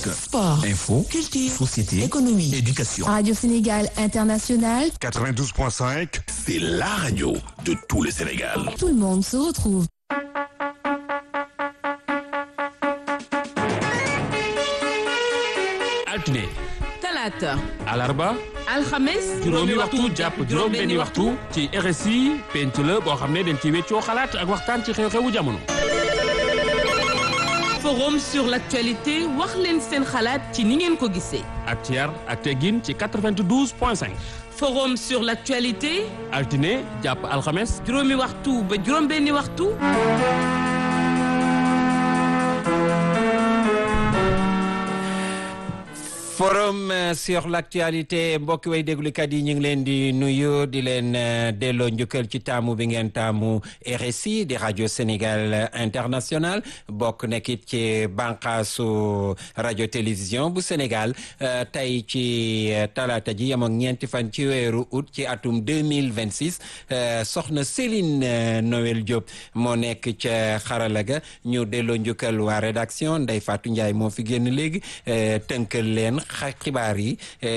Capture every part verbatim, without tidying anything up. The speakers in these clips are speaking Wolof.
Sport, info, culture, société, économie, éducation. Radio Sénégal International, quatre-vingt-douze point cinq, c'est la radio de tout le Sénégal. tout le monde se retrouve. altine talaata alarba alxames juróomi waxtu jàpp juróom benni waxtu ci R S I penc la boo xam ne dañ ci weccoo xalaat ak waxtaan ci xew-xewu jamono. forum sur l'actualité wax leen seen xalaat ci ni ngeen ko gisee. ak ci yar ak teggin ci quatre-vingt-douze point cinq. forum sur l'actualité altine jàpp alxames juróomi waxtu ba juróom benni waxtu. forum sur l'actualité mbokki way déglukat yi ñu ngi leen di nuyu di leen delloo njukkal ci taamu bi ngeen taamu R S I di radio Sénégal International bokk nekkit ci bànqaasu radio télévision bu Sénégal tey ci talaata ji yam ak ñeenti fan ci weeru août ci atum deux mille vingt-six soxna Céline Noël Diop moo nekk ca xarala ga ñu delloo njukkal waa rédaction Ndeye Fatou Ndiaye moo fi génn léegi tënkal leen xibaar yi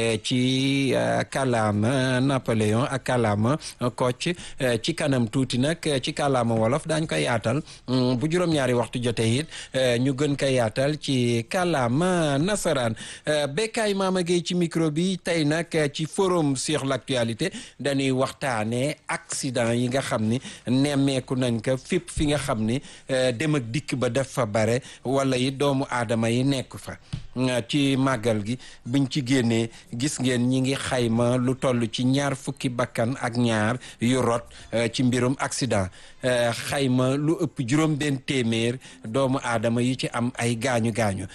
ci kàllaama Napoléon ak kàllaama Kocc ci kanam tuuti nag ci kàllaama wolof daañ koy yaatal bu juróom-ñaari waxtu jotee it ñu gën koy yaatal ci kàllaama nasaraan Bekkaay Maama Gueye ci micro bi tey nag ci forum sur l'actualité dañuy waxtaanee accident yi nga xam ni nemmeeku nañ ko fépp fi nga xam ni dem ak dikk ba def fa bare wala yi doomu aadama yi nekk fa ci màggal gi buñ ci génnee gis ngeen ñi ngi xayma lu toll ci ñaar fukki bakkan ak ñaar yu rot ci mbirum accident xayma lu ëpp juróom benn téeméer doomu aadama yi ci am ay gaañu gaañu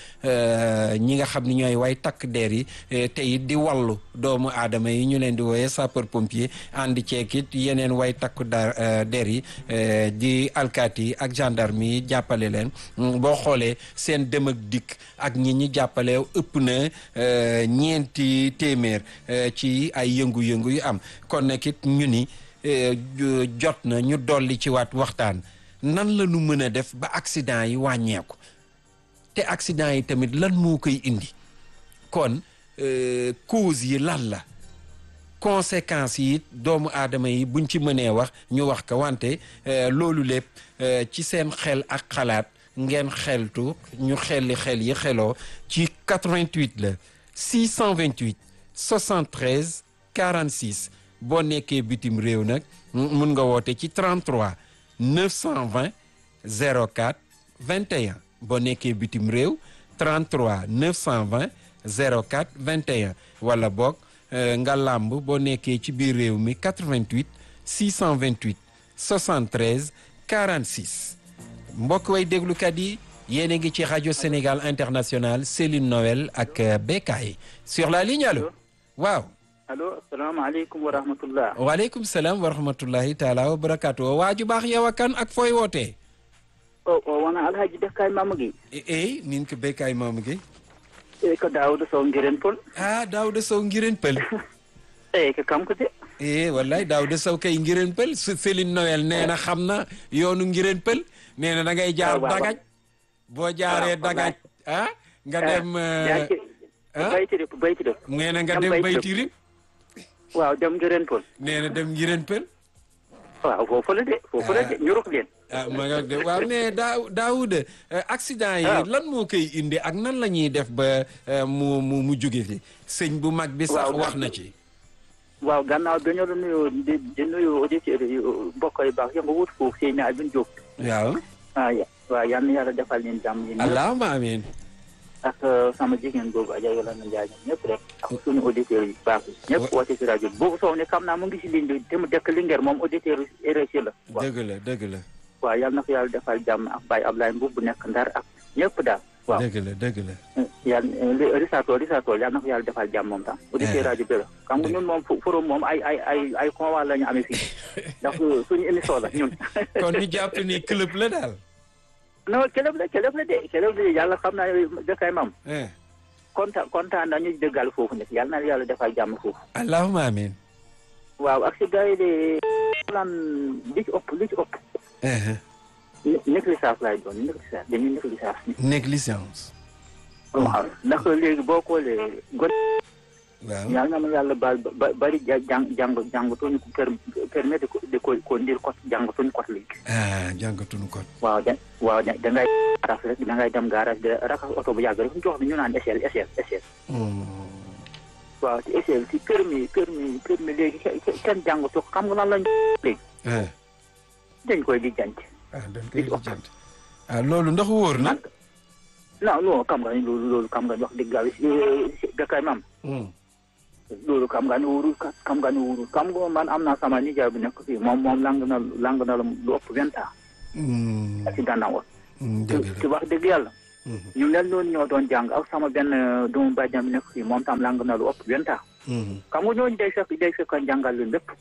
ñi nga xam ni ñooy way takk der yi te it di wallu doomu aadama yi ñu leen di wooye sapeur pompier àndi ceekit yeneen way takku der yi di alkaati yi ak gendarme yi jàppale leen boo xoolee seen dem ak dikk ak ñi ñi jàppale ëpp na ñeenti téeméer ci ay yëngu-yëngu yu am kon nag it ñu ni jot na ñu dolli ci waat waxtaan nan la ñu mën a def ba accident yi wàññeeku te accident yi tamit lan moo koy indi kon cause yi lan la conséquences yi doomu aadama yi buñ ci mënee wax ñu wax ko wante loolu lépp ci seen xel ak xalaat ngeen xeltu ñu xelli xel yi xeloo ci quatre-vingt-huit la six cent vingt-huit soixante-treize quarante-six boo nekkee bitim réew nag mun nga woote ci trente-trois neuf cent vingt zéro quatre vingt et un boo nekkee bitim réew trente-trois neuf cent vingt zéro quatre vingt et un wala boog nga làmb boo nekkee ci biir réew mi quatre-vingt-huit six cent vingt-huit soixante-treize quarante-six mbokk way déglukat yi yéen a ngi ci rajo Sénégal International Céline Noël ak Bekkaay sur la ligne allo waaw allo asalaamaaleykum wa rahmatullah waaleykum salaam wa rahmatullahi taala wa barakaatu waaju baax yow a kan ak fooy wootee o o wona alhaji Bekkaay Maama Gueye eyi min ko Bekkaay Maama Gueye eyi ko Daouda Sow Ngiren Pël ah Daouda Sow Ngiren Pël eyi ko kanko de eh wallaay Daouda Sow kay Ngiren Pël Céline Noël nee na xam na yoonu Ngiren Pël nee na da ngay jaar dagaj boo jaaree dagaj ah nga dem bayti bayti def nee na nga dem bayti rib waaw dem Ngiren Pël nee na dem Ngiren Pël waaw foofu la de foofu la de ñu rok leen ah ma nga de waaw mais daa Daouda accident yi lan moo koy indi ak nan la ñuy def ba mu mu mu jóge fi sëñ bu mag bi sax wax na ci waaw gannaaw dañoo la nuyu di di nuyu auditeurs yi mbokk yu baax yo nga wut foofu si ñaar bin jóg waaw ah waaw yal na yàlla defal leen jàmm yi allahumma amiin ak sama jigéen boobu Adja Yolanda Ndiaye ñoom ñëpp rek ak suñu auditeurs yi baax ñëpp woote si rajo bi boobu Sow ne xam naa mu ngi si ligne bi te mu dëkk Linguère moom auditeur R S I la dëgg la dëgg la waaw yal na ko yàlla defal jàmm ak Baye Ablaye Mbuub bu nekk Ndar ak ñëpp daal waaw dëgg la dëgg la yàlla risatool risatool yal na ko yàlla defal jàmm moom tam auditeur rajo bi la xam nga ñun moom forum moom ay ay ay ay convoi la ñu amee fii ndax suñu émission la ñun kon ñu jàpp ni club la daal non club la club la de club la yàlla xam naa Bekkaay Maam kontaan kontaan nañu dëggal foofu nekk yal na yàlla defal jàmm foofu allahumma amiin waaw ak si gars yi de lan li ci ëpp li ci ëpp négligence laay doon négligence dañuy négligence négligence waaw ndax léegi boo xoolee gon waaw yàlla na ma yàlla baal ba bari jàng jàng jàngatuñu ko per permettre ko de ko ko ndir kot jàngatuñu kot léegi. ah jàngatuñu kot. waaw da waaw da ngay garage rek da ngay dem garage de rakas oto bu yàgg rek jox bi ñu naan échelle échelle échelle. waaw ci échelle ci permis permis permis léegi kenn jàngatu xam nga lan lañ léegi. dañ koy lijjanti. ah dañ koy lijjanti. ah loolu ndax wóor na. non non xam nga ni loolu loolu xam nga ni wax dëgg yàlla si Bécaye maam. loolu xam nga ni wóorul xam nga ni wóorul xam nga man am naa sama nijaay bu nekk fii moom moom lang na lang na la lu ëpp vingt ans. ci gànnaaw. dëgg la ci wax dëgg yàlla. ñu leen noonu ñoo doon jàng ak sama benn doomu bàjjan bi nekk fii moom tam lang na lu ëpp vingt ans. xam nga ñooñu day fekk day fekk jàngal leen lépp.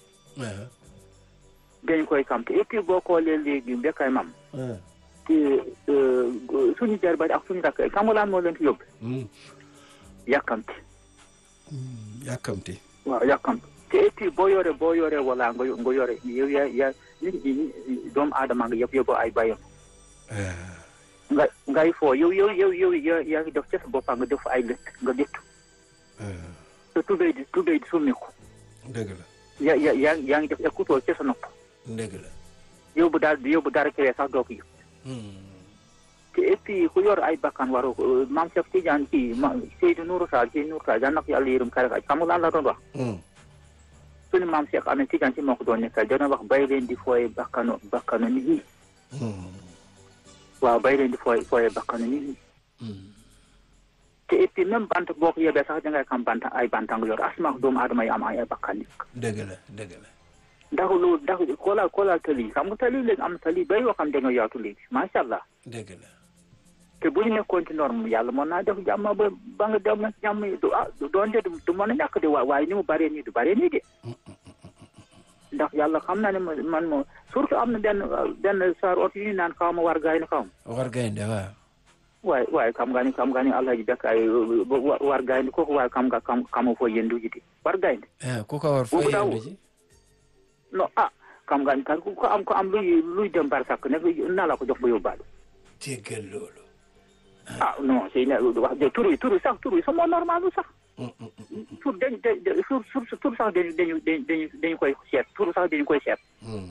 dañ koy xam te et puis boo xoolee léegi Bécaye maam. te suñu jarbaat ak suñu rakk xam nga lan moo leen fi yóbbu. yàkkamti. yàkkamti. waaw yàkkamti te et puis boo yore boo yore wala nga nga yore yow yaa yaa nit ñi doomu aadama nga yëpp yëpp ay bàyyam. nga ngay foo yow yow yow yow yaa yaa ngi def ca sa bopp nga def ay lëtt nga lëttu. te tubéy di tubéy di summi ko. dëgg la. yaa yaa yaa ngi def écouteur ca sa nopp. dëgg la. yow bu daal yow bu dara kewee sax doo ko yëg. te et puis ku yor ay bakkan waru maam Cheikh Tidiane kii ma Seydou Nourou Tall Seydou Nourou Tall yal na ko yàlla yërëm kare xam nga lan la doon wax. suñu maam Cheikh amee Tidiane si moo ko doon nekkal dana wax bay leen di fooye bakkanu bakkanu nit ñi. waaw bay leen di fooye fooye bakkanu nit ñi. te et puis même bant boo ko yebee sax dangay xam bant ay bantang yor asma doomu aadama yi am ay bakkan yi. dëgg la dëgg la. ndax loolu ndax xoolal xoolal tali xam nga tali léegi am na tali bay yoo xam dañoo yaatu léegi macha allah. dëgg la. te bu ñu nekkoon ci norme yàlla mën naa def jàmm ba ba nga dem nag jàmm yi du ah doon de du mën a ñàkk de waaye ni mu bëree nii du bëree nii de. ndax yàlla xam naa ne man moom surtout am na benn benn saar oto yu ñu naan xaw ma war gaay ne xaw ma. war gaay ne waaw. waaye waaye xam nga ni xam nga ni Alaaji Bécaye war gaay ne kooku waaye xam nga xam xamoo foo yëndu ji di war gaay ne. ah ku ko war foo yëndu ji. non ah xam nga ni kan ku ko am ko am luy luy dem barsàq ne naa la ko jox ba yóbbaale. déggal loolu. ah non c'est ne wax dëgg tur yi tur yi sax tur yi sax moo normal lu sax. tur dañ da tur tur sax dañu dañu dañu dañu koy seet tur sax dañu koy seet.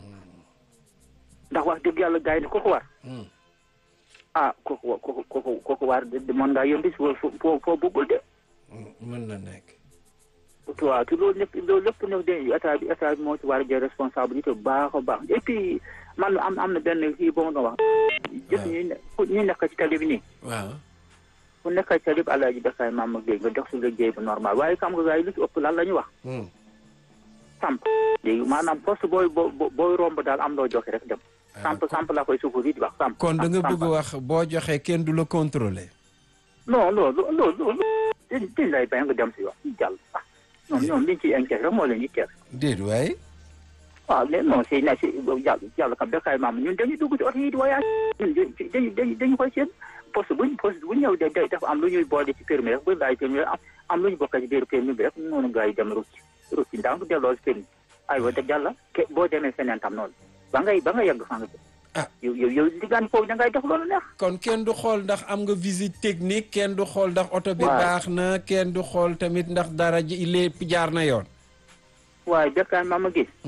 ndax wax dëgg yàlla gars yi ne kooku war. ah kooku kooku kooku kooku war mën ngaa yëndi foo foo foo bëggul de. mën na nekk. waaw te loolu lépp loolu lépp nag dañuy état bi état bi moo ci war a jël responsabilité bu baax a baax et puis man am am na benn kii boo ma wax. jëf ñu ñu nekk ci tali bi nii. waaw. ku nekk ci tali bi Alaaji Bécaye maam ak léegi nga dox si liggéey bu normal waaye xam nga gars yi lu ci ëpp lan la ñu wax. samp léegi maanaam poste booy boo booy romb daal am loo joxe rek dem. samp samp laa koy sukkur di wax samp. kon da nga bëgg wax boo joxee kenn du la contrôler. non loolu loolu loolu dañ lay bay nga dem si wax jàll ah. non ñoom liñ ciy inquiète rek moo leen di teel. déet waaye. waaw mais non si na si jàll jàll kam Bécaye maam ñun dañuy dugg ci oto yi di voyage ñun dañu dañu dañu koy seet poste buñ poste bu ñëw day dafa am lu ñuy boole ci permis rek bu laay permis am am lu ñu bokk ci biir permis bi rek noonu gars yi dem rucci rucci ndànk delloo si permis aywa da jàll ke boo demee feneen tam noonu ba ngay ba nga yegg fa nga ah yow yow yow diggante foofu da ngay def loolu neex. kon kenn du xool ndax am nga visite technique kenn du xool ndax oto bi baax na kenn du xool tamit ndax dara ji lépp jaar na yoon. waaye Bécaye maam a gis.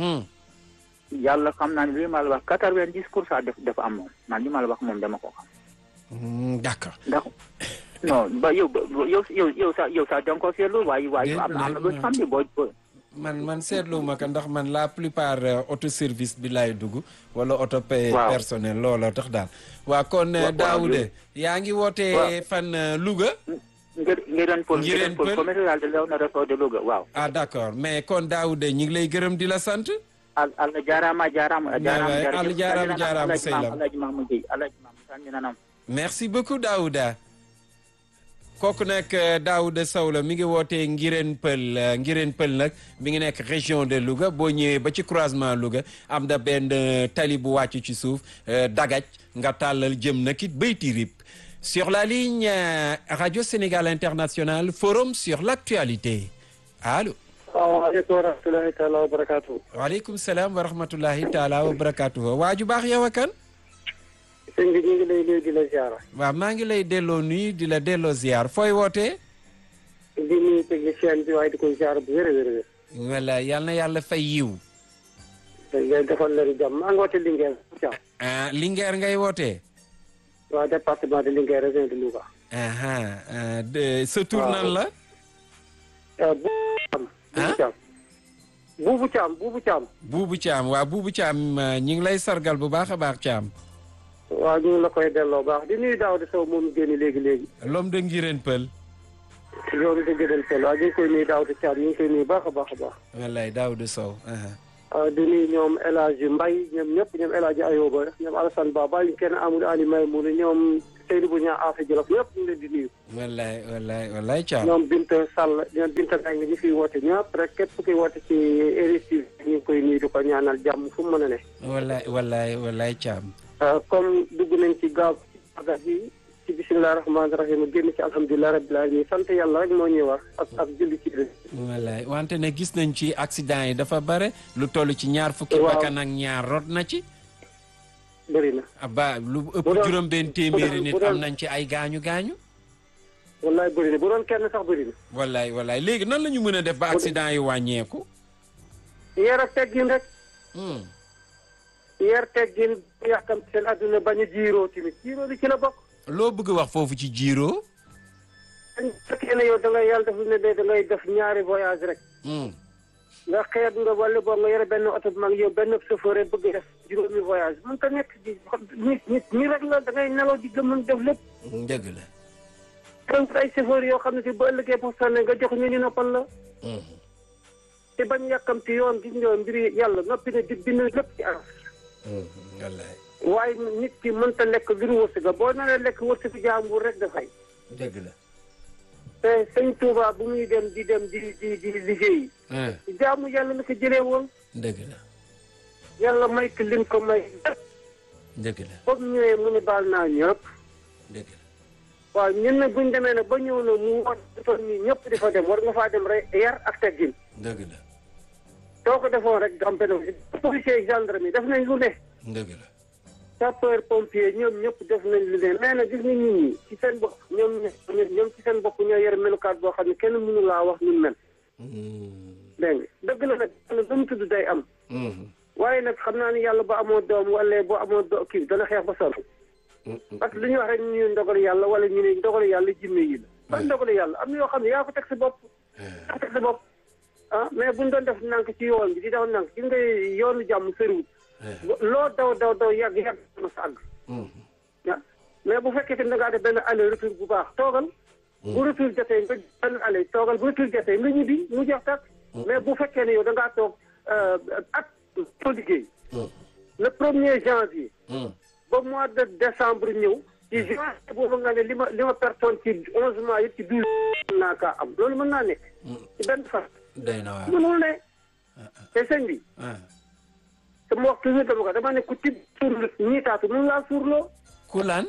yàlla xam naa ne li ma la wax quatre-vingt-dix pour cent def dafa am moom man li ma la wax moom dama ko xam. d'accord. ndax non ba yow yow yow yow sax yow sax da nga ko seetlu waaye waaye am na am na lu xam ne boo. man man seetlu ma ko ndax man la plupart auto service bi laay dugg wala auto pay personnel looloo tax daal. waa kon Daouda yaa ngi woote fan Louga. ngir ngireen pël ngireen pël commercial de Léona réseau de Louga waaw. ah d'accord mais kon Daouda ñu ngi lay gërëm di la sant. al al jaaraama jaaraama. jaaraama al jaaraama jaaraama Seylam Alaaji Mamadou Gueye Alaaji Mamadou merci beaucoup Daouda. kooku nag Daouda Sow la mi ngi wootee Ngireen Pël Ngireen Pël nag mi ngi nekk région de Louga boo ñëwee ba ci croisement Louga am na benn tali bu wàcc ci suuf dagaj nga tàllal jëm na kit Beyti Rip sur la ligne Radio Sénégal International forum sur l'actualité allo. salaamaaleykum wa rahmatulahi taala wa barakaatu. waaleykum salaam wa rahmatulahi taala wa barakaatu. waa ju baax yow a kan. sëñ bi ñu ngi lay nuyu di la ziar. waaw maa ngi lay delloo nuyu di la delloo ziar fooy wootee. di nuyu technicien bi waaye di koy ziar bu wér a wér a wér. voilà yal na yàlla fay yiw. ngay defal leen jàmm maa ngi woote Linguère. ah Linguère ngay wootee. waaw département de Linguère région de Louga. ah de sa tur nan la. Buubu Caam. Buubu Caam Buubu Caam. Buubu Caam waaw Buubu Caam ñi ngi lay sargal bu baax a baax Caam. waaw ñu ngi la koy delloo baax di nuyu Daouda Sow moom génn léegi léegi. l'homme de Ngirène Peul. loolu da gëdal Peul waaw ñu ngi koy nuyu Daouda Caam ñu ngi koy nuyu baax a baax a baax. wallaay Daouda Sow. di nuyu ñoom El Hadj Mbaye ñoom ñëpp ñoom El Hadj Ayoba ñoom Alassane Ba bàyyi kenn amul Ali Maymouna ñoom Seydou bu ñaa Afe Jolof ñëpp ñu ngi leen di nuyu. wallaay wallaay wallaay Caam. ñoom Binta Sall ñoom Binta Mbengue ñu fiy woote ñëpp rek képp ku koy woote ci R S I ñu ngi koy nuyu di ko ñaanal jàmm fu mu mën a ne. wallaay wallaay wallaay Caam. comme dugg nañ ci gaaw agas yi ci bisimilah rahmaani rahim génn ci alhamdulilah rabbil alamin sant yàlla rek moo ñuy war ak ak julli ci biir. wallaay wante ne gis nañ ci accident yi dafa bare lu toll ci ñaar fukki waaw bakkan ak ñaar rot na ci. bëri na. ba lu ëpp bu doon- juróom benn téeméeri nit bu doon- am nañ ci ay gaañu gaañu. wallaay bëri na bu doon kenn sax bëri na. wallaay wallaay léegi nan la ñu mën a def ba accident yi wàññeeku. yar ak teggin rek. Hmm. yar teggin yàkkam seen adduna bañ a jiiroo tamit jiiroo li ci la bokk. loo bëgg wax foofu ci jiiroo. dañ fekkee ne yow da ngay yàlla def ne de da ngay def ñaari voyage rek. Hmm. nga xeeb nga wala boo nga yore benn oto bu mag yow benn chauffeur rek bëgg def juróomi voyage mën ta nekk di nit nit ñi rek la da ngay nelaw di gëm def lépp. dëgg la. donc ay chauffeur yoo xam ne si ba ëllëgee pour sonné nga jox ñu ñu noppal la. Hmm. te bañ yàkkamti yoon gis nga mbiri yàlla noppi ne di bind lépp ci araf. Hmm. wallaay. waaye nit ki mënta lekk lu dul wërsëga boo naree lekk wërsëgu jàmbur rek dafay. dëgg la. te sëñ Touba bu muy dem di dem di di di liggéeyi. ah jaamu yàlla la ko jëlee woon. dëgg la. yàlla may ko lim ko may. dëgg la. ba mu ñëwee mu ne baal naa ñëpp. dëgg la. waaw ñun nag bu ñu demee nag ba ñëw na mu woon toon ñi ñëpp di fa dem war nga faa dem rek yar ak teggin. dëgg la. soo ko defoon rek am benn policier gendarme yi def nañ lu ne. dëgg la. sapeur pompier ñoom ñëpp def nañ lu ne mais nag gis nga nit ñi ci seen bopp ñoom ñoom ci seen bopp ñoo yore melukaat boo xam ne kenn mënu laa wax ñu mel. Hmm. dégg nga dëgg la nag lu mu tudd day am. Hmm. waaye nag xam naa ni yàlla ba amoo doom wala boo amoo do kii dana xeex ba sonn. parce que li ñuy wax rek ñu ndogalu yàlla wala ñu ne ndogalu yàlla jinne yi la. ban ndogalu yàlla am na yoo xam ne yaa ko teg sa bopp. yaa ko teg sa bopp ah mais buñ doon def nànk ci yoon bi di daw nànk gis nga yoonu jàmm sëriwut. loo daw daw daw yàgg yàgg na sa àgg. ah mais bu fekkee tamit da ngaa def benn aller retour bu baax toogal. bu retour jotee nga benn aller toogal bu retour jotee nga ñibbi mu jeex tàkk. mais bu fekkee ne yow da ngaa toog at soo liggéey. le premier janvier. ba mois de décembre ñëw. ci juin boobu nga ne li ma li ma personne ci onze mois yëpp ci douze mën naa kaa am loolu mën naa nekk. ci benn fan. day na waar. mënul ne. te sëñ bi. ah. te ma wax toujours dama ko dama ne ku tibb suur ñii taatu mënu laa suurloo. ku lan.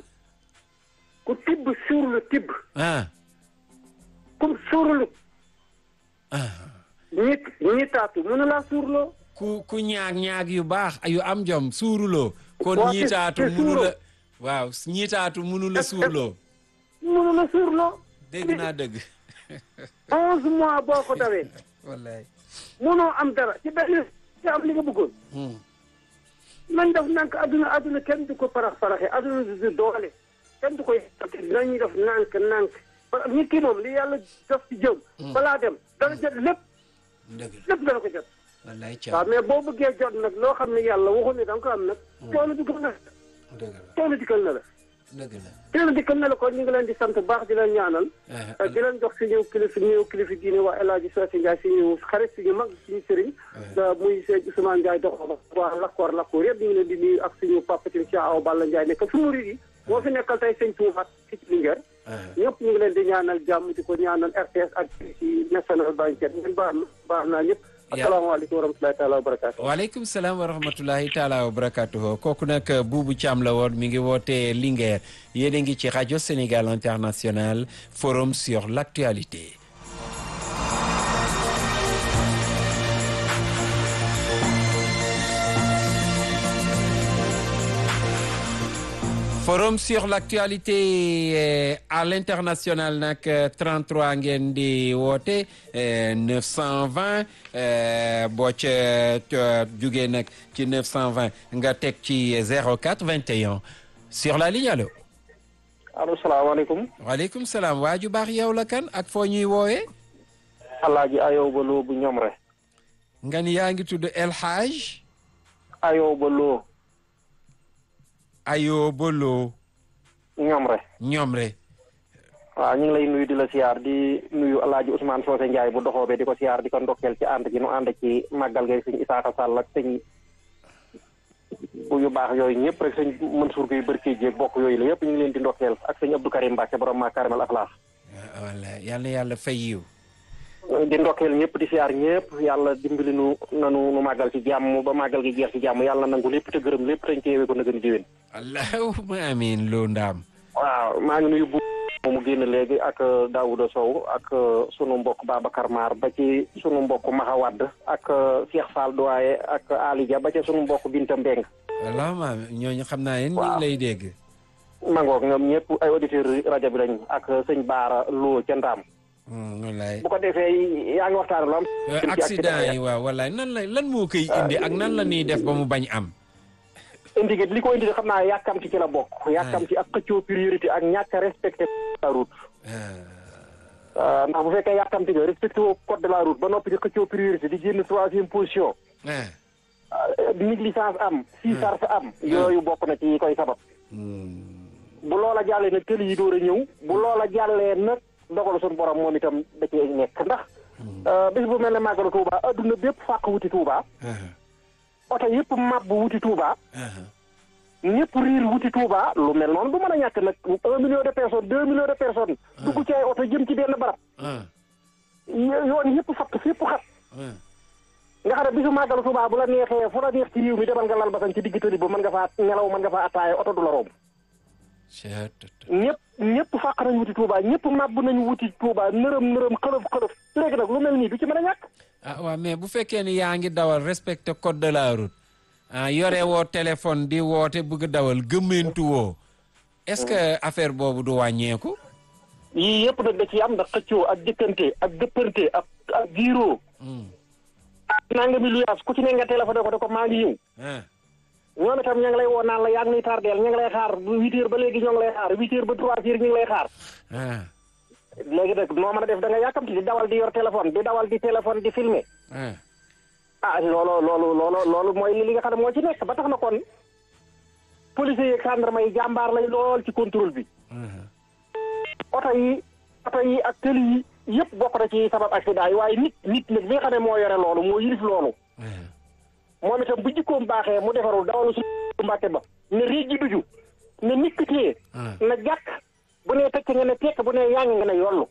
ku tibb suurlu tibb. ah. comme suurlu. ah. ñi ñii taatu mënu laa suurloo. ku ku ñaag ñaag yu baax yu am jom suuruloo. kon waaw te- ñiitaatu te munu suuroo. la. waaw ñiitaatu munu la suurloo. mënu la suurloo. dégg naa dëgg. onze mois boo ko dawee. wallaay. mënoo am dara ci benn ci am li nga bëggoon. Hmm. man def nànk adduna adduna kenn du ko parax paraxe adduna du du doole kenn du ko yàqate nañuy def nànk nànk parce que nit ki moom li yàlla def ci jëm. balaa dem dana jot lépp dëgg la. lépp dana ko jot. wallaay waaw Thiam. mais boo bëggee jot nag loo xam ne yàlla waxul ne da nga ko am nag. coono dikkal na la dëgg la. coono dikkal na la. dëgg la. coono dikkal na la kon ñu ngi leen di sant bu baax di leen ñaanal. ah. di leen jox suñu kilifa suñu kilifa diine waa El Hadj Socé Ndiaye suñu xarit suñu mag suñu sëriñ. muy Seydou Ousmane Ndiaye dox waa Lakkoor Lakkoor yëpp ñu ngi leen di nuyu ak suñu papa Tine Cheikh Awa Balla Ndiaye nekk fu murid yi moo fi nekkal tey sëñ Touba ci Linguère. ñëpp ñu ngi leen di ñaanal jàmm di ko ñaanal R T S ak ci national banque ngeen baax na baax naa ñëpp. Ya. asalaamaaleykum wa rahmatulahi taala wa barakaatu. waaleykum salaam wa rahmatulahi taala wa barakatuhu kooku nag Boubou Thiam la woon mi ngi wootee Linguère yéen a ngi ci rajo Sénégal International forum sur l'actualité. forum sur l'actualité à l'international nag trente-trois ngeen di woote neuf cent vingt boo ca jugee nag ci neuf cent vingt nga teg ci zéro quatre vingt et un sur la ligne allo. allo salaamaaleykum. waaleykum salaam waa ju baax yow la kan ak foo ñuy woowee. Alaaji Ayoba Lo bu ñoom rek. nga ni yaa ngi tudd El Hadj. Ayoba Lo. Ayoba Lo. ñoom rek. ñoom rek. waaw ñu ngi lay nuyu di la siyaar di nuyu Alaaji Ousmane Socé Ndiaye bu doxoo be di ko siyaar di ko ndokkeel ci ànd gi nu ànd ci màggal gay sëñ Isaaka Sall ak sëñ bu yu baax yooyu ñëpp rek sëñ Mansour Gueye bërki jéeg bokk yooyu la yëpp ñu ngi leen di ndokkeel ak sëñ Abdou Karim Mbacke borom maa Karimal Akhlaq. walla yàlla yàlla fay yiw. di ndokkeel ñëpp di siyaar ñëpp yàlla dimbali nu nanu nu màggal ci jàmm ba màggal gi jeex ci jàmm yàlla nangu lépp te gërëm lépp te ñu teewee ko na gën a diwén. allahumma amiin loo ndaam. waaw maa ngi nuyu bu mu génn léegi ak Daouda Sow ak sunu mbokk Babacar Mar ba ci sunu mbokk Maxa Wadd ak Cheikh Fall Doye ak Ali Dia ba ci sunu mbokk Binta Mbeng. allahumma ñooñu xam naa yéen ñu ngi lay dégg. mangoog ñoom ñëpp ay auditeurs rajo bi lañ ak sëñ Baara Lo ca Ndaam. wallaay bu ko defee yaa ngi waxtaan lu am. accident yi waaw wallaay nan la lan moo koy indi ak nan la ñuy def ba mu bañ am. indi gi li ko indi xam naa yàkkamti ci la bokk. yàkkamti ak xëccoo priorité ak ñàkk a respecté la route. ndax bu fekkee yàkkamti nga respecté code de la route ba noppi di xëccoo priorité di génn troisième position. négligence am. sisarse am. yooyu bokk na ci koy sabab. bu loola jàllee nag tëli yi door a ñëw bu loola jàllee nag dogalu suñu borom moom itam da cee nekk ndax. bis bu mel ne màggalu Touba adduna bépp fàq wuti Touba. oto yëpp màbb wuti Touba. ñëpp riir wuti Touba lu mel noonu du mën a ñàkk nag un million de personnes deux millions de personnes. dugg ci ay oto jëm ci benn barab. yoon yëpp fatt fépp xat. nga xam ne bisu màggalu Touba bu la neexee fu la neex ci réew mi demal nga lal basan ci digg tëli ba mën nga faa nelaw mën nga faa attaaye oto du la romb. ñëpp ñëpp fàq nañ wuti Touba ñëpp màbb nañu wuti Touba nërëm nërëm xërëf xërëf léegi nag lu mel nii du ci mën a ñàkk. ah waaw mais bu fekkee ni yaa ngi dawal respecté code de la route ah yore woo téléphone di woote bëgg dawal gëmmentu woo est-ce que affaire boobu du wàññeeku. yii yëpp nag da ciy am ndax xëccoo ak jëkkante ak dëppante ak ak giiroo. naa nga mi luyaas ku ci ne nga téléphone ko de ko maa ngi ñëw. ñoom itam ña ngi lay woo naan la yaa ngi nuy tardeel ña ngi lay xaar huit heures ba léegi ñoo ngi lay xaar huit heures ba trois heures ñu ngi lay xaar. léegi nag noo mën a def da nga yàkkamti di dawal di yor téléphone di dawal di téléphone di filmer. ah loolu loolu loolu loolu mooy li nga xam ne moo ci nekk ba tax na kon policiers yeeg gendarme yi jàmbaar lay lool ci contrôle bi. oto yi oto yi ak tëli yi yëpp bokk na ci sabab accident yi waaye nit nit nag bi nga xam ne moo yore loolu moo yilif loolu. moom itam bu jikkoom baaxee mu defarul dawalu su mbàkke ba ne réej ji duju ne nikkitee na jàkk bu nee tëcc nga ne tekk bu nee yàng nga ne yollu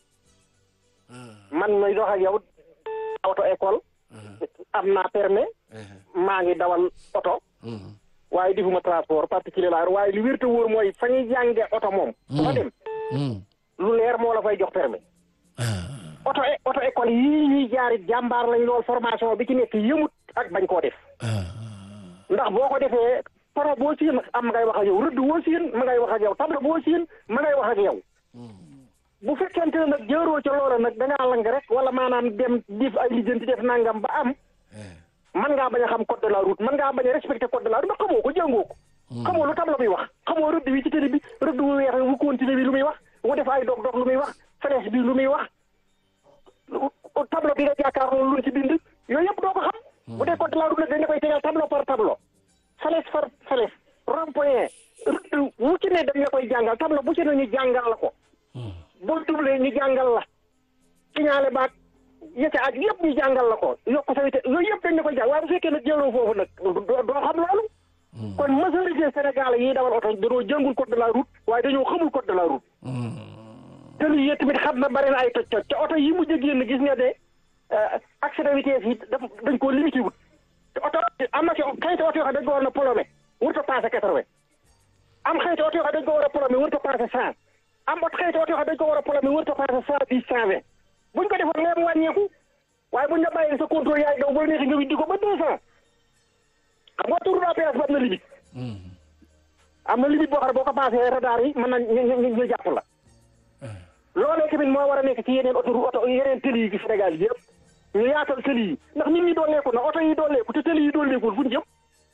man may dox ak yow auto école am naa permis maa ngi dawal oto waaye defuma transport particulier la waaye li wér te wóor mooy fa ñuy jànge oto moom su fa dem lu leer moo la fay jox permis oto oto école yii ñuy jaarit jàmbaar lañ lool formation bi ci nekk yëmut ak bañ koo def ndax boo ko defee poro boo siin am ma ngay wax ak yow rëdd boo siin ma ngay wax ak yow tableau boo siin ma ngay wax ak yow bu fekkente ne nag jëroo ca loola nag dangaa lang rek wala maanaam dem dif ay lijjanti def nangam ba am man ngaa bañ a xam code de la route man ngaa bañ a respecté code de la route ndax xamoo ko jàngoo ko xamoo lu tableau bi wax xamoo rëdd wi ci télé bi rëdd wu weex wu continué bi lu muy wax wu def ay dog dog lu muy wax flèche bi lu muy wax tableau bi nga jàkkaarloo lu ci bind yooyu yëpp doo ko xam bu dee code de la route nag dañ koy tegal tableau par tableau flèche par flèche rond-point rëdd wu ci ne dañ la koy jàngal tableau bu ci ne ñu jàngal la ko boo doublé ñu jàngal la signalé baag yëcc ak yëpp ñu jàngal la ko yokk sa wite yooyu yëpp dañ la koy jàng waaye bu fekkee nag jëloo foofu nag doo xam loolu kon majorité Sénégal yi dawal oto dañoo jàngul code de la route waaye dañoo xamul code de la route te lu yee tamit xam na bari na ay toj toj te oto yi mujj a génn gis nga de accident vitesse yi daf dañ koo limité wut te oto am na ci xëyti oto yoo xam dañ ko war a polomé wër ta passé quatre-vingts am xëyti oto yoo xam dañ ko war a polomé wër ta passé cent am ot xëyti oto yoo xam dañ ko war a polomé wër ta passé cent dix cent vingt buñ ko defoon lee mu wàññeeku waaye buñ la bàyyi sa contrôle yaay daw boo neexee nga widdi ko ba deux cent xam nga tour à péage ba am na limite am na limite boo xam ne boo ko passé radar yi mën na ñu ñu jàpp la loolee tamit moo war a nekk ci yeneen oto oto yeneen tëli yi ci Sénégal yi yëpp ñu yaatal tëli yi ndax nit ñi dooleeku na oto yi dooleeku te tëli yi dooleekul fu ñu jëm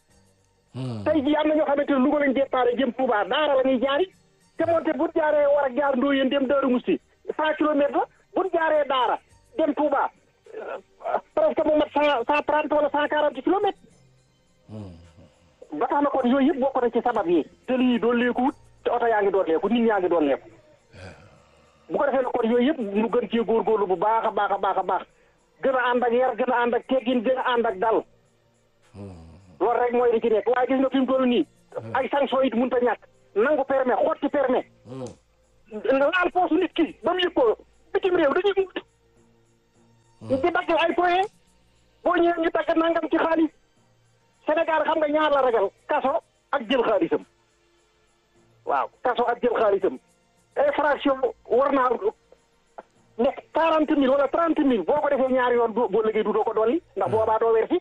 tey jii am na ñoo xamante ne Louga lañ départ jëm Touba Daara la ñuy jaari te moonte bu jaaree war a jaar Ndoyeen dem Daaru Musti cent kilomètres la bu jaaree Daara dem Touba presque mu mat cent cent trente wala cent quarante kilomètres ba tax na kon yooyu yëpp bokk na ci sabab yi tëli yi dooleeku te oto yaa ngi dooleeku nit ñaa ngi dooleeku bu ko defee na kon yooyu yëpp ñu gën cee góorgóorlu bu baax a baax a baax a baax gën a ànd ak yar gën a ànd ak teggin gën a ànd ak dal loolu rek mooy li ci nekk waaye gis nga fi mu toll nii ay sanction it mënut a ñàkk nangu permis xotti permis laal poosu nit ki ba mu yëg ko bitim réew dañuy di dagg ay point boo ñëwee ñu dagg nangam ci xaalis Sénégal xam nga ñaar la ragal kaso ak jël xaalisam waaw kaso ak jël xaalisam infraction war naa nekk quarante mille wala trente mille boo ko defee ñaari yoon boo liggéey du doo ko dolli ndax boobaa doo weer si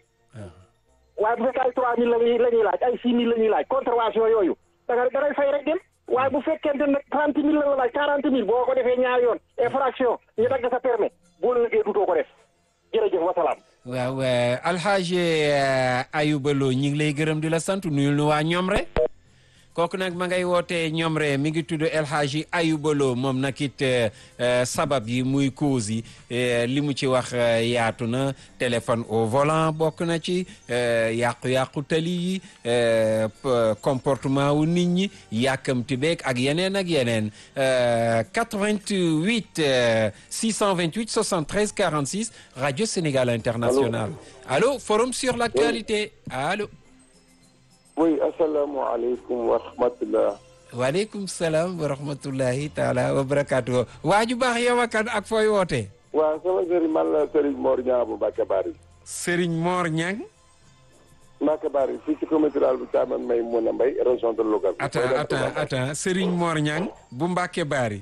waaye bu fekkee ay trois mille la ñuy la ñuy laaj ay six mille la ñuy laaj contravention yooyu da nga da ngay fay rek dem waaye bu fekkente ne trente mille la la laaj quarante mille boo ko defee ñaari yoon infraction ñu dagg sa permis boo liggéey du doo ko def jërëjëf wasalaam. waaw Alxaaji Ayuba Lo ñi ngi lay gërëm di la sant nuyul nu waa Ñomre kooku nag ma ngay wootee Ñomre mi ngi tudd El Hadji Ayuba Lo moom nag it sabab yi muy cause yi li mu ci wax yaatu na téléphone au volant bokk na ci yàqu-yàqu tali yi comportement wu nit ñi yàkkamti beeg ak yeneen ak yeneen quatre-vingt-huit six cent vingt-huit soixante-treize quarante-six Radio Sénégal International. Allô, forum sur l'actualité. Allô. oui asalaamaaleykum wa rahmatulah. waaleykum salaam wa rahmatulahi taala wa barakaatu. waa ju baax yow ak ak fooy wootee. waaw sama sëriñ man la Serigne Mor Niang bu Mbacke Bari. Serigne Mor Niang. Mbacke Bari fii ci commune rurale bu Thiamène may mun a mbay région de Louga. attends attends attends Serigne Mor Niang bu Mbacke Bari.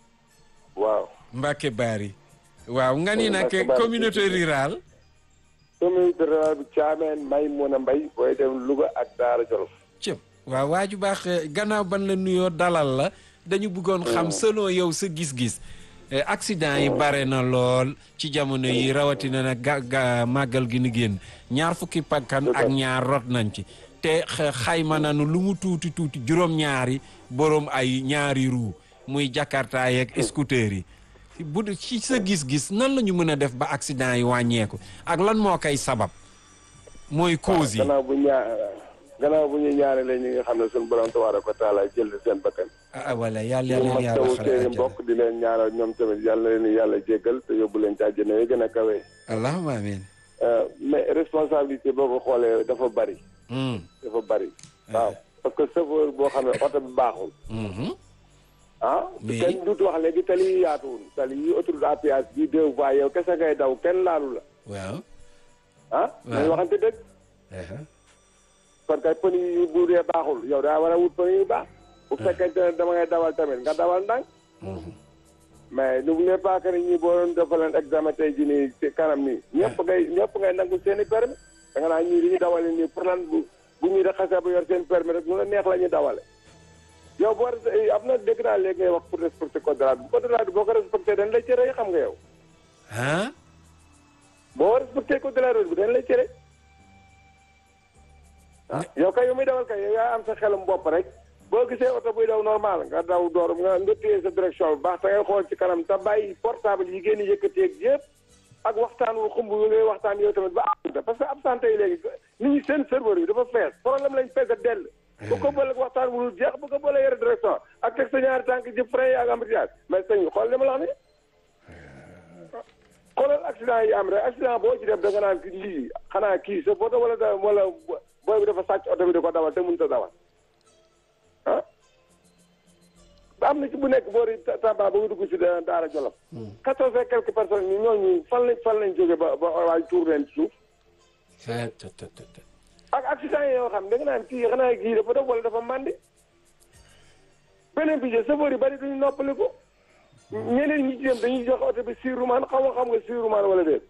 waaw. Mbacke Bari. waaw nga ni nag communauté rurale. communauté rurale bu Thiamène may mun a mbay booy dem Louga ak Daara Jolof. cëp waaw waa ju baax gannaaw ban la nuyoo dalal la dañu bëggoon xam selon yow sa gis-gis accident yi bare na lool ci jamono yi rawatina nag ga ga màggal gi ni génn ñaar fukki pakkan ak ñaar rot nañ ci te xayma nañu lu mu tuuti tuuti juróom-ñaari borom ay ñaari ruu muy jakarta yeeg scooter yi bu ci sa gis-gis nan la ñu mën a def ba accident yi wàññeeku ak lan moo koy sabab mooy cause yi. gannaaw bu ñuy ñaanalee ñi nga xam ne suñu borom tabaaraka wa taala jël seen bakkan. ah voilà yàlla yàlla yàlla xale seen mbokk di leen ñaanal ñoom tamit yàlla leen yàlla jéggal te yóbbu leen ci àjjana yi gën a kawe. allahumma amiin. mais responsabilité boo ko xoolee dafa bari. dafa bari. waaw parce que chauffeur boo xam ne oto bi baaxul. ah. kenn duutu wax léegi tali yi yaatuwul tali yi autoroute à péage bi deux voies yow kese ngay daw kenn laalu la. waaw. ah. waaw waxante dëgg. kon kay pën yi bu dee baaxul yow daa war a wut pën yu baax. bu fekkente ne dama ngay dawal tamit nga dawal ndànk. mais n'oubliez pas que ñi boo doon defaleen examen tey jii nii ci kanam nii. ñëpp ngay ñëpp ngay nangu seen i permis da nga naan ñii li ñu dawale nii pour lan bu bu ñuy xasee ba yor seen permis rek ñu la neex la ñuy dawale. yow boo am na dégg naa léegi ngay wax pour respecter code de la route code de la route boo ko respecté dañ lay cere xam nga yow. ah. boo respecté code de la route bi dañ lay cere. ah yow kay yow muy dawal kay yow yaa am sa xelum bopp rek boo gisee oto buy daw normal nga daw door nga nga téye sa direction bu baax te ngay xool ci kanam te bàyyi portable yi génn yëkkateeg yëpp ak waxtaan wu xumb yu ngay waxtaan yow tamit ba absente parce que absente yi léegi nit ñi seen serveur yi dafa fees problème lañ fees a dell. bu ko bële waxtaan wu dul jeex bu ko bële yore direction ak teg sa ñaari tànk ji frein ak embouteillage mais sëñ xool li ma la wax nii. xoolal accident yi am rek accident boo ci def da nga naan lii xanaa kii sa photo wala da wala booy bi dafa sàcc oto bi di ko dawal te mënut a dawal ah. ba am na ci bu nekk boori Tamba ba nga dugg si Daara Jolof. quatorze et quelques personnes ñi ñooñu fan lañ fan lañ jógee ba ba waay tuur leen ci suuf. ak accident yi yoo xam da nga naan kii xanaa kii dafa def wala dafa màndi. beneen bi je chauffeur yi bari duñu noppali ko. ñeneen ñi ci dem dañuy jox oto bi sirumaan xaw ma xam nga sirumaan wala déet.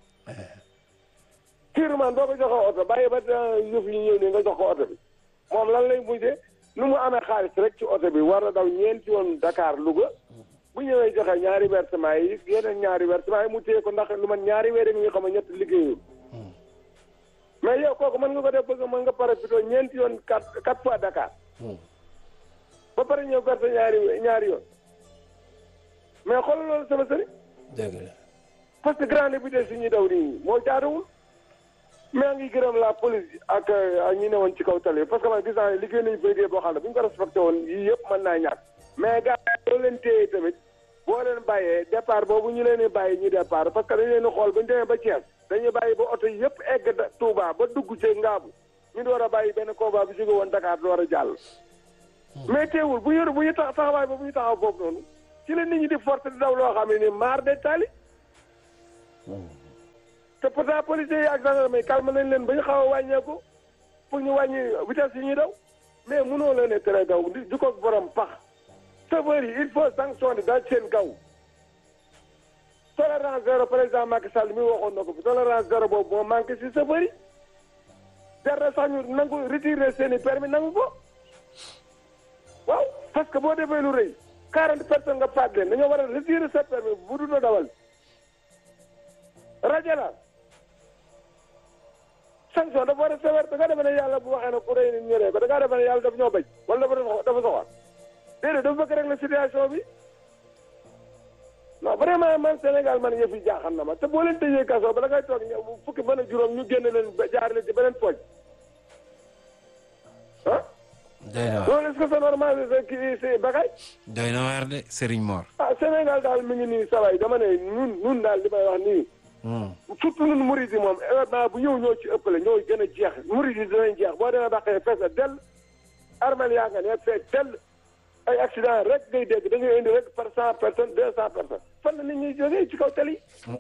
sirumaan boo ko joxoo oto bàyyi ba yëf yi ñëw nii nga jox ko oto bi moom lan lay mujjee nu mu amee xaalis rek ci oto bi war na daw ñeenti yoon Dakar Louga bu ñëwee joxe ñaari versement yi yeneen ñaari versement yi mu téye ko ndax lu man ñaari weer rek nga xam ne ñett liggéeyul mais yow kooku mën nga ko def bëgg mën nga pare plutôt ñeenti yoon quatre quatre fois Dakar ba pare ñëw verse ñaari ñaari yoon mais xoolal loolu sama sëriñ dëgg la parce que grande vitesse yi ñuy daw nii moo jaaduwul mais ngi gërëm la police ak ak ñi ne woon ci kaw tali parce que man gis naa ne liggéey nañu liggéey boo xam ne bu ñu ko respecté woon yii yëpp mën naa ñàkk mais gars yi boo leen téye tamit boo leen bàyyee départ boobu ñu leen di bàyyi ñu départ parce que dañu leen di xool ba ñu demee ba Thiès dañuy bàyyi ba oto yëpp egg Touba ba dugg ci Ngaabu ñu door a bàyyi benn combat bi jóge woon Dakar door a jàll mais teewul bu ñu bu ñu tax taxawaay ba bu ñu taxaw foofu noonu ci la nit ñi di force di daw loo xam ne ni maar de tali te pourtant policiers yi ak gendarme yi calme nañ leen ba ñu xaw a wàññeeku pour ñu wàññi vitesse yi ñuy daw mais mënoo leen a tere daw di di ko borom pax chauffeurs yi il faut sanctionner daal seen kaw tolérance zéro président Macky Sall mi waxoon na ko fi tolérance zéro boobu moo manqué si chauffeurs yi jar na sax ñu nangu retirer seen i permis nangu ko waaw parce que boo defee lu rëy quarante personnes nga faat leen dañoo war a retirer sa permis bu dul dawal rajo la sanction dafa war a sévère da nga defe ne yàlla bu waxee ne ku rëy ni ñëree ko da ngaa defe ne yàlla daf ñoo bañ wala dafa dafa soxor déedéet dafa bëgg rek la situation bi non vraiment man Sénégal man yëf yi jaaxal na ma te boo leen tëjee kaso ba da ngay toog fukki fan ak juróom ñu génne leen jaar leen ci beneen pooj ah doy na waar loolu est-ce que c'est normal kii si bagay doy na waar de Serigne Mor ah Sénégal daal mi ngi nii saway dama ne ñun ñun daal li may wax nii surtout ñun murid yi moom événement bu ñëw ñoo ci ëppale ñoo gën a jeex murid yi dinañ jeex boo demee baqee fees a dell armel yaa nga ne fee dell ay accident rek ngay dégg da ngay indi rek par cent personnes deux cent personnes fan la nit ñuy jógee ci kaw tali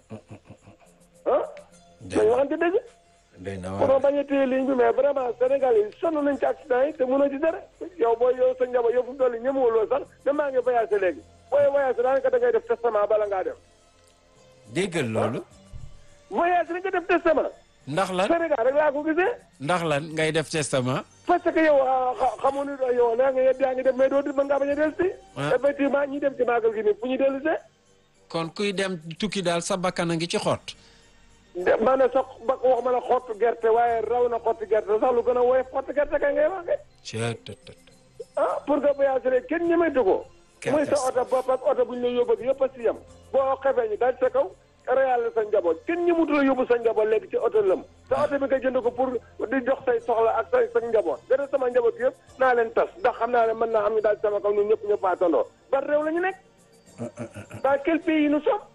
ah dañ waxante dëgg doy na pour waar bañ a téye ligne bi mais vraiment Sénégal yi sonn nañ ci accident yi te mënoo ci dara yow booy yow sa njaboot yow fu mu toll ñemewuloo sax dem maa ngi voyagé léegi booy voyagé daanaka da ngay def testament bala ngaa dem déggal loolu voyage rek nga def testament ndax lan Sénégal rek laa ko gisee ndax lan ngay def testament parce que yow xamoon ni yow nee nga yedd yaa ngi def mais doo di mën ngaa bañ a dellu si effectivement ñi dem ci màggal gi nii fu ñu dellu see kon kuy dem tukki daal sa bakkan a ngi ci xott ma ne sax ba wax ma la xottu gerte waaye raw na xottu gerte sax lu gën a woyof xottu gerte kay ngay wax cettt ah pour que voyage rek kenn ñemetu ko muy sa oto bopp ak oto bu ñu la yóbbu ak yëpp a si yem boo xefee ñu daaj sa kaw réal sa njaboot kenn ñemutu la yóbbu sa njaboot léegi ci oto lëm sa oto bi nga jënd ko pour di jox say soxla ak say sa njaboot gën sama njaboot yëpp naa leen tas ndax xam naa ne mën naa am ñu daal sama kaw ñun ñëpp ñëpp faatandoo ban réew la ñu nekk dans quel pays nous sommes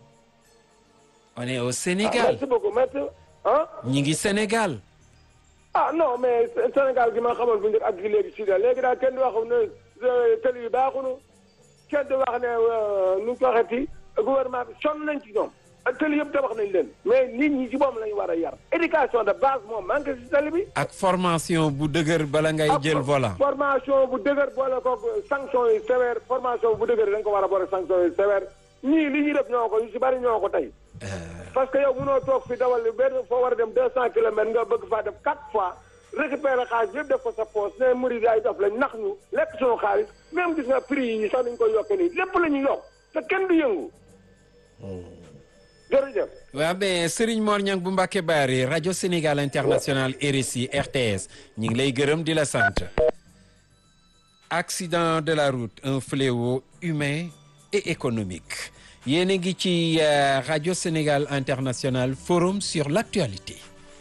on est au ah Sénégal merci beaucoup merci ah ñi ngi Sénégal ah non mais Sénégal gi ma xamoon bu njëkk ak gi léegi si léegi daal kenn du wax ne tëli yi baaxunu kenn du wax ne nu ñu ko waxeeti gouvernement bi sonn nañ ci ñoom ak tëli yëpp tabax nañ leen mais nit ñi ci moom lañ war a yar éducation de base moom manqué si tali bi ak formation bu dëgër bala ngay jël volant formation bu dëgër boole ko sanction yi sévère formation bu dëgër da nga ko war a boole sanction yi sévère ñii li ñuy def ñoo ko yu si bari ñoo ko tey parce que yow mënoo toog fi dawal benn foo war a dem deux cent kilomètres nga bëgg faa def quatre fois récupérer xaalis yëpp def ko sa poche ne murid ay dof lañ nax ñu lekk suñu xaalis même gis nga prix yi sax dañ koy yokke nii lépp la ñuy yokk te kenn du yëngu jërëjëf waaw mais Serigne Mor Niang bu Mbacké Bari rajo Sénégal International R S I R T S ñu ngi lay gërëm di la sant accident de la route un fléau humain et économique yéen a ngi ci rajo Sénégal International forum sur l'actualité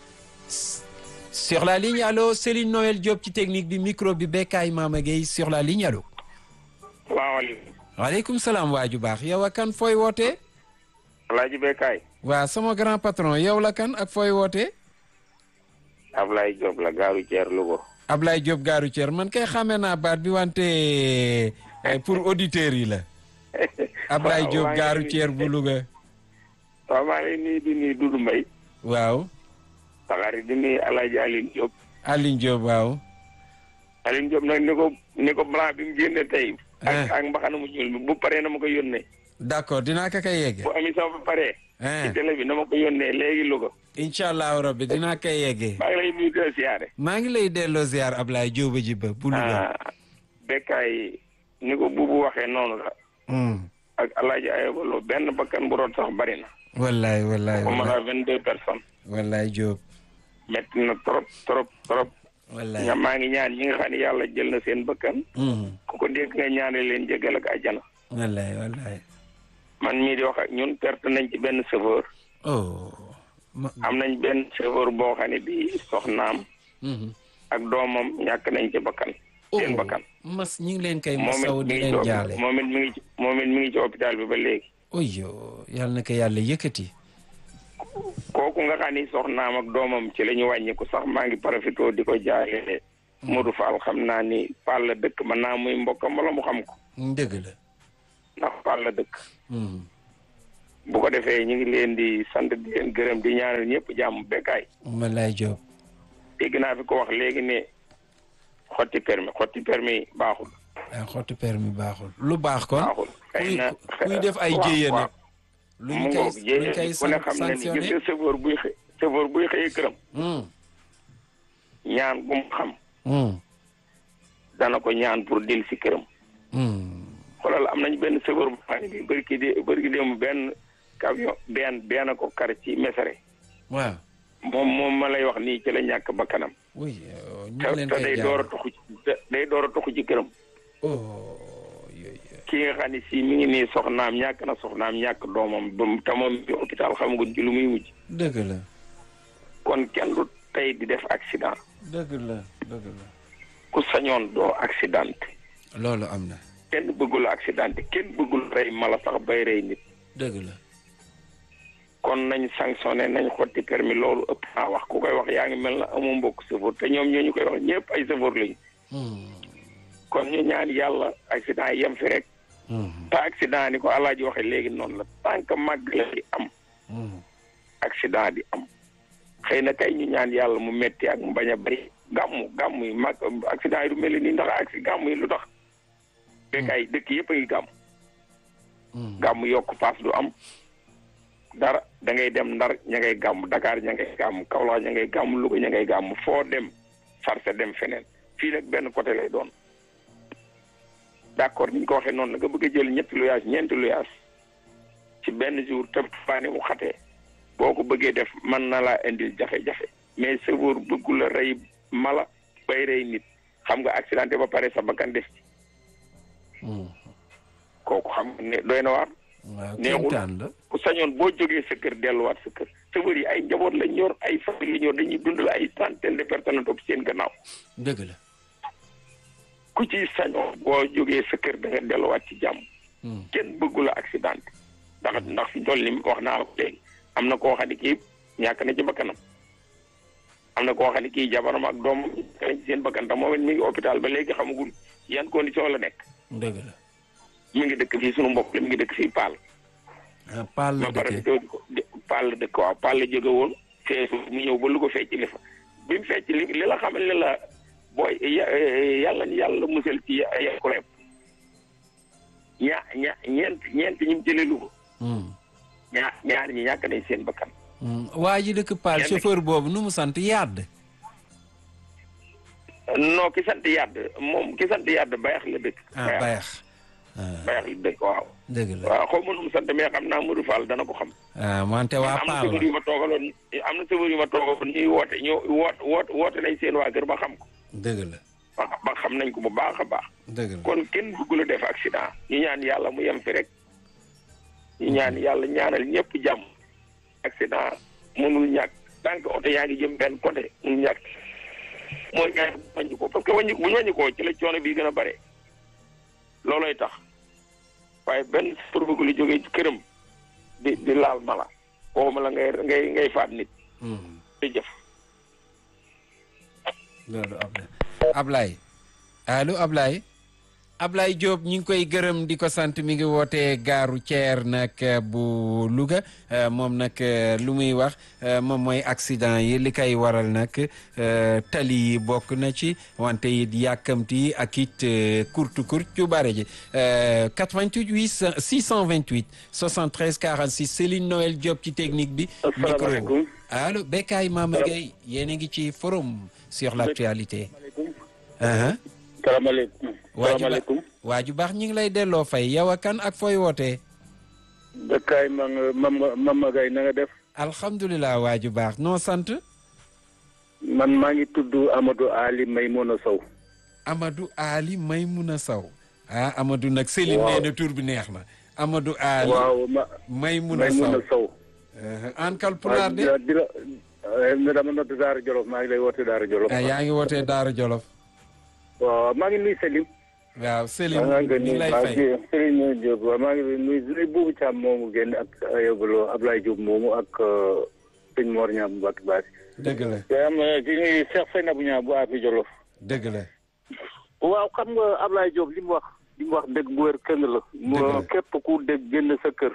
sur la ligne allo Céline Noël Diop ci technique bi micro bi Bekay Mama Gueye sur la ligne allo salaamaaleykum waaleykum salaam waaju baax yow a kan fooy wootee Alaaji Bekay waaw sama grand patron yow la kan ak fooy wootee Ablaye Diop la gaaru Thier Louga Ablaye Diop gaaru Thier man kay xamee naa baat bi wante pour auditeurs yi la Ablaye Diop gaaru Thier bu Louga waaw maa ngi nii di nuyu Doudou Mbaye waaw saxaari di nuyu Alaaji Aline Diop Aline Diop waaw Aline Diop nag ni ko ni ko blanc bi mu génne tey ak ak mbaxana mu ñuul bi bu paree na ma ko yónnee d'accord dinaa ko koy yegge bu émission bi paree ci télé bi na ma ko yónnee léegi Louga incha allahu rabbi dinaa koy yeggee maa ngi lay nuyu di la siyaare maa ngi lay delloo ziar Ablaye Diop ji ba bu Louga bekkaay ni ko buubu waxee noonu la. ak alaaji ayobalo benn bakkan bu root sax bari na. wallaay wallaay ko mën a vingt deux personnes. wallaay Diop. metti na trop trop trop. wallaay ña maa ngi ñaan ñi nga xam ne yàlla jël na seen bakkan. ku ko dégg nga ñaanal leen jégal ak àjjana. wallaay wallaay. man mii di wax ak ñun perte nañ ci benn chauffeur. oh. am nañ benn chauffeur boo xam ne bii soxnaam. ak doomam ñàkk nañ ci bakkan. seen bakkan. mas ñu ngi leen kay masaw di leen jaale. moom it mi ngi ci moom it mi ngi ci hôpital bi ba léegi. oyo yàlla na ko yàlla yëkkati. kooku nga xam ni soxnaam ak doomam ci la ñu wàññiku sax maa ngi profité di ko jaale. Modou Fall xam naa ni Fall la dëkk mën naa muy mbokkam wala mu xam ko. dëgg la. ndax Fall la dëkk. bu ko defee ñu ngi leen di sant di leen gërëm di ñaanal ñëpp jàmm bekkaay. Malaay Diop. dégg naa fi ko wax léegi ne xotti permis xotti permis baaxul. ah xotti permis baaxul. lu baax kon. baaxul xëy na kuy def ay jéyee nag. lu ñu koy lu ñu koy ku ne xam ne ni gis nga chauffeur buy xëy chauffeur buy xëyee këram. ñaan bu mu xam. dana ko ñaan pour del si këram. xoolal am nañu benn chauffeur bu xam ne bii bëri ki de bëri ki dem benn camion benn benn ko kar ci mesare. waaw. moom moom ma lay wax nii ci la ñàkk ba kanam. oui te te day door a toxu ci day door a toxu ci këram. oh. kii nga xam ne si mi ngi nii soxnaam ñàkk na soxnaam ñàkk doomam ba te moom bi hôpital xamaguñ ci lu muy mujj. dëgg la. kon kenn du tey di def accident. dëgg la dëgg la. ku sañoon doo accident. loolu am na. kenn bëggul accident kenn bëggul rey mala sax bay rey nit. dëgg la. kon nañ sanctionné nañ xotti permis loolu ëpp naa wax ku koy wax yaa ngi mel na amoo mbokk chauffeur te ñoom ñoo ñu koy wax ñëpp ay chauffeur lañu. kon ñu ñaan yàlla accident yem fi rek. te accident ni ko alaaji waxe léegi noonu la tant que màgg la di am. accident di am. xëy na kay ñu ñaan yàlla mu metti ak mu bañ a bari gàmmu gàmmu yi mag accident yi du mel ni ndax accident gàmmu yi lu tax. bekkaay dëkk yëpp a ngi gàmm. gàmmu yokk paas du am. dara da ngay dem Ndar ña ngay gàmm Dakar ña ngay gàmm Kaolack ña ngay gàmm Louga ña ngay gàmm foo dem sarse dem feneen fii nag benn côté lay doon. d'accord ni ñu ko waxee noonu la nga bëgg a jël ñetti luyaas ñeenti luyaas ci benn jour te faani mu xatee boo ko bëggee def mën na laa indil jafe-jafe mais chauffeur bëggul a rey mala bay rey nit xam nga accidenté ba pare sa bakkan des ci. kooku xam nga ne doy na waar. neexul ku sañoon boo jógee sa kër delluwaat sa kër chauffeur yi ay njaboot lañ yor ay famille lañ yor dañuy dundal ay centaine de personnes topp seen gannaaw. dëgg la. ku ci sañoon boo jógee sa kër da nga delluwaat ci jàmm. kenn bëggula accident ndax ndax fi toll ni wax naa la ko léegi am na koo xam ne kii ñàkk na ci bakkanam am na koo xam ne kii jabaram ak doomam ñàkk nañ ci seen bakkan tam moom it mi ngi hôpital ba léegi xamagul yan condition la nekk. dëgg la. mi ngi dëkk fii sunu mbokk la mi ngi dëkk fii Paal. ah Paal la dëkk Paal la dëkk waaw Paal la jóge woon feesu mu ñëw ba lu ko fecc li fa bi mu fecc li li la xamal ne la booy yàlla ni yàlla musal ci yàqu rek ña ña ñeent ñeent ñi mu jëlee lu ko. ñaar ñaar ñi ñàkk nañ seen bakkan. waa ji dëkk Paal chauffeur boobu nu mu sant Yàdd. non ki sant Yàdd moom ki sant Yàdd Bayax la dëkk. ah Bayax. Bayax la dëkk waaw. dëgg la waaw xaw ma nu mu sant mais xam naa Modou Fall dana ko xam. ah wante waa Paal am na sëbër yu ma toogaloon am na sëbër yu ma toogaloon ñuy woote ñu woote woote woote nañ seen waa kër ba xam ko. dëgg la. ba xam nañ ko bu baax a baax. dëgg la kon kenn bëggul a def accident. ñu ñaan yàlla mu yem fi rek. ñu ñaan yàlla ñaanal ñëpp jàmm. accident mënul ñàkk tant que oto yaa ngi jëm benn côté mënul ñàkk mooy ñaan wàññi ko parce que wàññi bu ñu wàññi ko ci la coono bi gën a bare. loolooy tax waaye benn pour bëgg lu jógee ci këram di di laal mala waxuma la ngay ngay ngay faat nit. di jëf. loolu Ablaye Ablaye allo Ablaye Ablaye Diop ñu ngi koy gërëm di ko sant mi ngi wootee gaaru Thier nag bu Louga moom nag lu muy wax moom mooy accident yi li koy waral nag tali yi bokk na ci wante it yàkkamti ak it kurtu kurt yu bare ji quatre-vingt-huit huit six cent vingt-huit soixante-treize quarante-six Céline Noël Diop ci technique bi. asalaamaaleykum allo Bekay Mama Gueye yéen a ngi ci forum sur l'actualité. salaamaaleykum. salaamaaleykum waa ju baax ñu ngi lay delloo fay yow ak kan ak fooy wootee. dëkkaay ma nga Mama Mama Gaye na nga def. alhamdulilah waa ju baax noo sant. man maa ngi tudd Amadou Ali Maymouna Sow. Amadou Ali Maymouna Sow. ah Amadou nag. Selim waaw nee na tur bi neex na. Amadou Ali waaw ma Maymouna Maymouna Sow. an kal pulaar de. di la dama nodd Daara Jolof maa ngi lay woote Daara Jolof. ah yaa ngi wootee Daara Jolof. waaw maa ngi nuyu Selim. waaw Selim maa ñu ngi lay fay Serigne Diop waaw maa ngi nuyu Boubou Thiam moomu génn ak Ayobalo Ablaye Diop moomu ak sëñ Mor Niang bu Mbacke Bari. dëgg la. te am di nuyu Cheikh Seynabou Niang bu Afi Jolof. dëgg la. waaw xam nga Ablaye Diop li mu wax li mu wax dëgg bu wér këng la. mu képp ku dégg génn sa kër.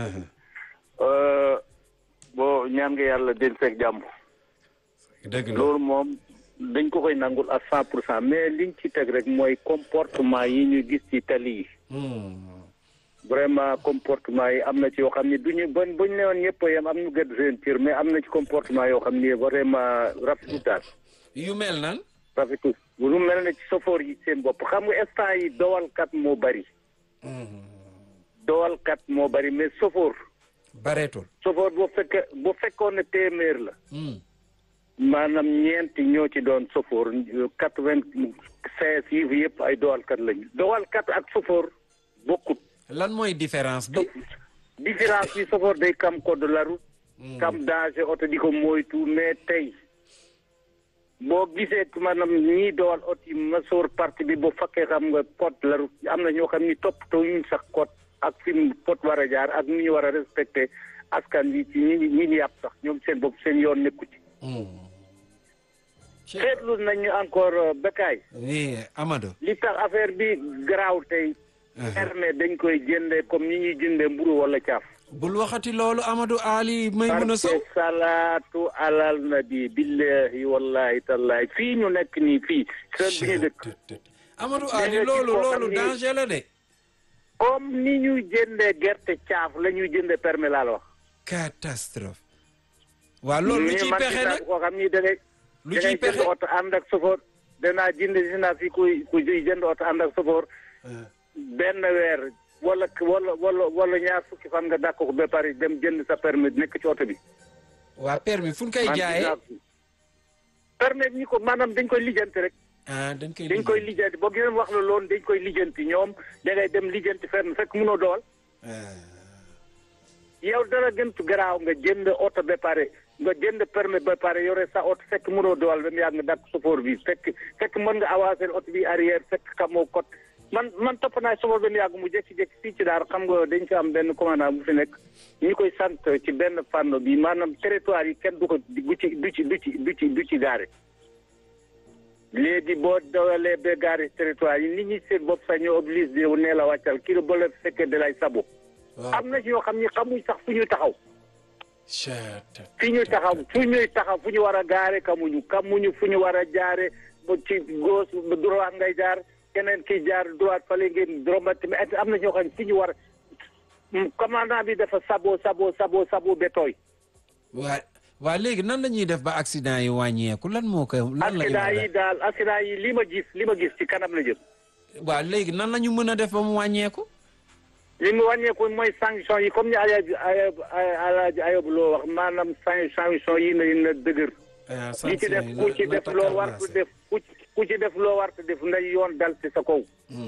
boo ñaan nga yàlla den seeg jàmm. dëgg la loolu moom dañ ko koy nangul à cent pour cent mais liñ ci teg rek mooy comportement yi ñu gis ci tali yi. vraiment comportement yi am na ci yoo xam ne du ñu bañ bañ ne woon ñëpp yam am ñu gëdd seen cër mais am na ci comportement yoo xam ne vraiment rafetul daal. yu mel nan. rafetul lu mel ne ci sofoor yi seen bopp xam nga instant yi dowalkat moo bari. dowalkat moo bari mais sofoor. bareetul. sofoor boo fekkee boo fekkoon ne téeméer la. maanaam ñeenti ñoo ci doon sofoor quatre vingt seize yi yëpp ay dowalkat lañu. dowalkat ak sofoor bokkut. lan mooy différence bi. différence bi sofoor day kam code de la route. kam danger oto di ko moytu mais tey boo gisee maanaam ñii dowal oto yi ma soor parti bi boo fekkee xam nga code de la route am na ñoo xam ni toppatoo ñu sax code ak fi mu pot war a jaar ak ni ñu war a respecté askan wi ci ñi ñi ñu yàpp sax ñoom seen bopp seen yoon nekku ci. seetlu nañu encore Bécaye. oui Amadou. li tax affaire bi garaaw tey. permet dañ koy jëndee comme ni ñuy jëndee mburu wala caaf. bul waxati loolu Amadou Ali Maymouna Sow. parce que salaatu alal nabi billahi wallahi tallahi fii ñu nekk nii fii. seen bi ñu dëkk. Amadou Ali loolu loolu danger la de. comme ni ñuy jëndee gerte caaf la ñuy jëndee permis laa la wax. catastrophe. waaw loolu lu ciy pexe nag koo xam ni da ngay lu ciy pexe jënd oto ànd ak sofoor danaa jënd si naa fi kuy kuy jënd oto ànd ak sofoor benn weer wala wala wala wala ñaar fukki fan nga dàq ko ba pare dem jënd sa permis nekk ci oto bi. waa permis fu ñu koy jaayee. permis ñi ko maanaam dañ koy lijjanti rek. ah dañ koy dañ koy lijjanti boo gisee wax la loolu dañ koy lijjanti ñoom da ngay dem lijjanti fenn fekk mënoo dool. yow dara gëntu garaaw nga jënd oto ba pare nga jënd permis ba pare yore sa oto fekk mënoo dool ba mu yàgg nga dàq chauffeur bi fekk fekk mën nga avancer oto bi arrière fekk xamoo code man man topp naa chauffeur ba mu yàgg mu jékki-jékki fii ci daar xam nga dañ fi am benn commandant bu fi nekk ñu koy sant ci benn fànn bi maanaam territoire yi kenn du ko du ci du ci du ci du ci du ci gaare léegi boo dawalee ba gaare territoire yi nit ñi seen bopp sax ñoo obligé wu nee la wàccal kii la ba la fekkee da lay sabo am na ci ñoo xam ni xamuñ sax fu ñuy taxaw fi ñuy taxaw fu ñuy taxaw fu ñu war a gaare kamuñu kamuñu fu ñu war a jaare ba ci gauche ba droite ngay jaar keneen ki jaar droite fale ngeen droite mais am na ñoo xam ne fu ñu war a commandant bi dafa sabo sabo sabo sabo ba tooy. waa waa léegi nan la ñuy def ba accident yi wàññeeku lan moo koy. lan la ñuy accident yi daal accident yi li ma gis li ma gis ci kanam la jëm. waa léegi nan la ñu mën a def ba mu wàññeeku. li mu wàññeeku mooy sanction yi comme ni Alaaji Alaaji Ayob loo wax maanaam sanction yi na na dëgër. li ci def ku ci def loo war def ku ci def loo war def na yoon dal ci sa kaw.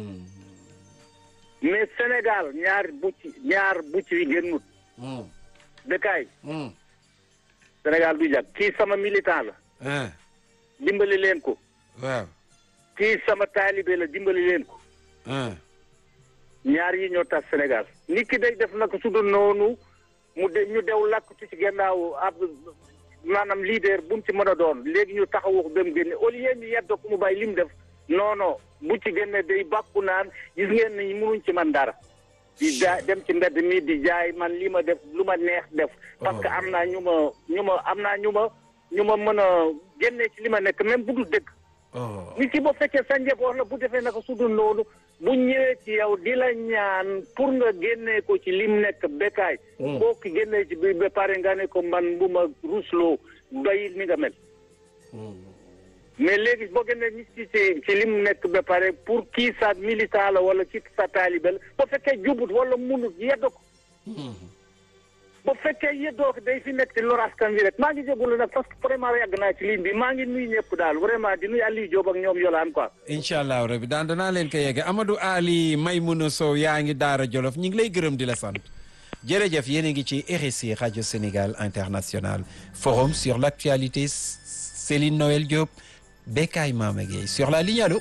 mais Sénégal ñaar bu ci ñaar bu ci génnut. Bécaye. Sénégal du jag kii sama militant la. dimbali leen ko. waaw. kii sama taalibe la dimbali leen ko. ñaar yi ñoo tas Sénégal nit ki day def nag su dul noonu mu de ñu dew lakkatu ci gannaaw ab maanaam leader bu mu ci mën a doon léegi ñu taxawu ko ba mu génne au lieu ñu yedd ko mu bàyyi li mu def non non bu ci génne day bàkku naan gis ngeen ni mënuñ ci man dara. di jaay dem ci mbedd mi di jaay man li ma def lu ma neex def. parce que am naa ñu ma ñu ma am naa ñu ma ñu ma mën a génne ci li ma nekk même bu dul dëgg. nit ki boo fekkee sa njaboot la bu defee naka su dul noonu bu ñëwee ci yow di la ñaan pour nga génnee ko ci lim nekk Bécaye. boo ko génnee ci biir ba pare nga ne ko man bu ma rusloo doy ni nga mel. mais léegi boo gënee nit ci ci li mu nekk ba pare pour kii sa militant la wala kii sa taalibe la boo fekkee jubut wala munut yeddo ko bu fekkee yëddoo ko day fi nekk di lor askan wi rek maa ngi jégalu nag parce que vraiment yàgg naa ci ligne bi maa ngi nuyu ñëpp daal vraiment di nuyu Aliou Diop ak ñoom yolaan quoi. incha allah rabi daan danaa leen ko yegge Amadou Ali Maymouna Sow yaa ngi Daara Jolof ñu ngi lay gërëm di la sant jërëjëf yéen a ngi ci R S I Radio Sénégal International forum sur l'actualité Céline Noël Diop Bekay Mama Gueye sur la ligne allo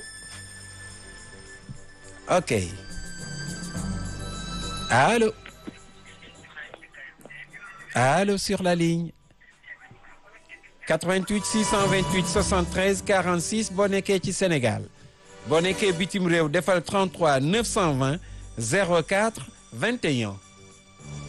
ok allo. Allô sur la ligne quatre-vingt-huit six cent vingt-huit soixante-treize quarante-six boo nekkee ci Sénégal boo nekkee bitim réew defal trente-trois neuf cent vingt zéro quatre vingt et un